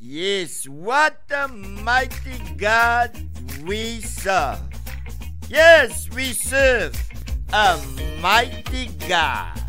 Yes, what a mighty God we serve. Yes, we serve a mighty God.